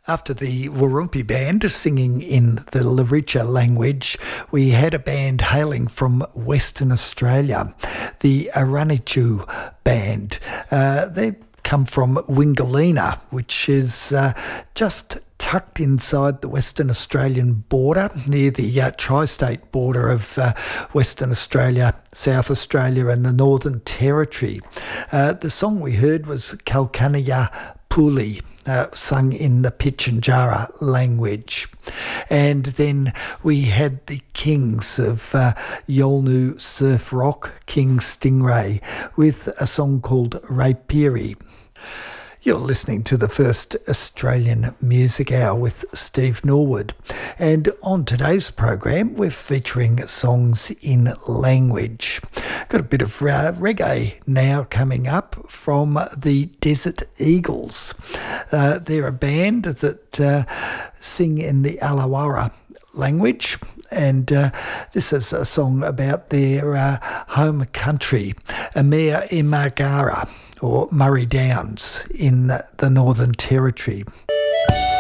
After the Warumpi Band singing in the Luritja language, we had a band hailing from Western Australia, the Aranichu Band. They come from Wingalina, which is just tucked inside the Western Australian border, near the tri-state border of Western Australia, South Australia and the Northern Territory. The song we heard was Kalkaniya Puli, sung in the Pitjantjatjara language. And then we had the Kings of Yolngu Surf Rock, King Stingray, with a song called Raipiri. You're listening to the first Australian Music Hour with Steve Norwood. And on today's program, we're featuring songs in language. Got a bit of reggae now coming up from the Desert Eagles. They're a band that sing in the Alawara language. And this is a song about their home country, Amir Imagara, or Murray Downs in the Northern Territory.